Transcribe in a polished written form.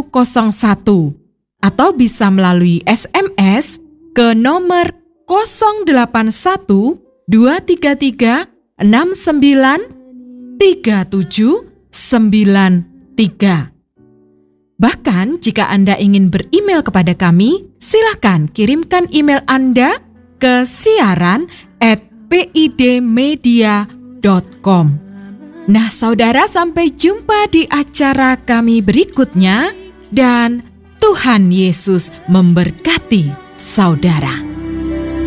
atau bisa melalui SMS ke nomor 081 233 69 3793. Bahkan jika Anda ingin beremail kepada kami, silakan kirimkan email Anda ke siaran@pidmedia.com. Nah, saudara, sampai jumpa di acara kami berikutnya, dan Tuhan Yesus memberkati saudara.